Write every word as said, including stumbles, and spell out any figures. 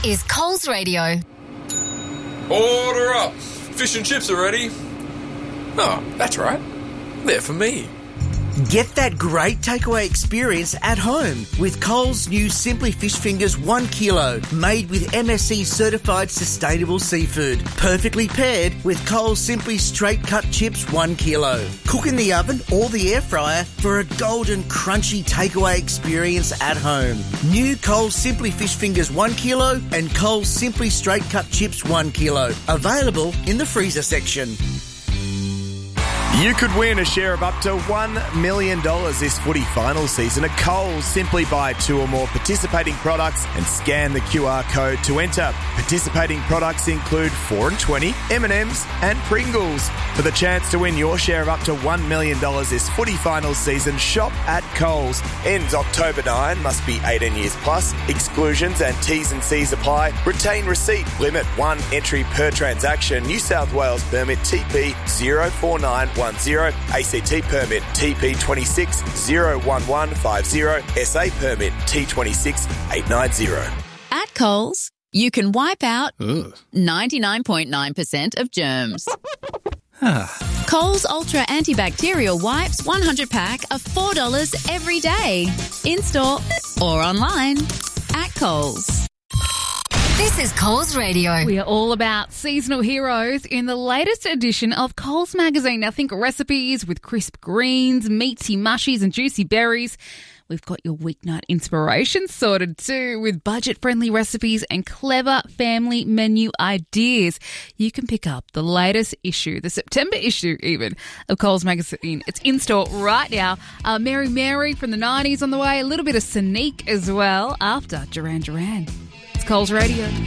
is Coles Radio. Order up. Fish and chips are ready. Oh, that's right. They're for me. Get that great takeaway experience at home with Coles' new Simply Fish Fingers one kilo, made with M S C certified sustainable seafood. Perfectly paired with Coles Simply Straight Cut Chips one kilo. Cook in the oven or the air fryer for a golden crunchy takeaway experience at home. New Coles Simply Fish Fingers one kilo and Coles Simply Straight Cut Chips one kilo. Available in the freezer section. You could win a share of up to one million dollars this footy final season at Coles. Simply buy two or more participating products and scan the Q R code to enter. Participating products include four and twenty, M and M's and Pringles. For the chance to win your share of up to one million dollars this footy final season, shop at Coles. Ends October ninth, must be eighteen years plus. Exclusions and T's and C's apply. Retain receipt. Limit one entry per transaction. New South Wales permit T P zero four nine one zero. A C T permit T P two six zero one one five zero. S A permit T two six eight nine zero. At Coles, you can wipe out ninety-nine point nine percent of germs. Coles Ultra Antibacterial Wipes one hundred pack are four dollars every day. In-store or online. At Coles. This is Coles Radio. We are all about seasonal heroes in the latest edition of Coles magazine. Now think recipes with crisp greens, meaty mushies and juicy berries. We've got your weeknight inspiration sorted too, with budget-friendly recipes and clever family menu ideas. You can pick up the latest issue, the September issue even, of Coles magazine. It's in store right now. Uh, Mary Mary from the nineties on the way, a little bit of Sneak as well after Duran Duran. It's Coles Radio.